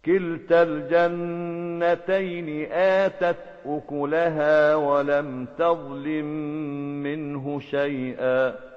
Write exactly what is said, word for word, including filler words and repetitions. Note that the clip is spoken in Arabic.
كلتا الجنتين آتت أكلها ولم تظلم منه شيئا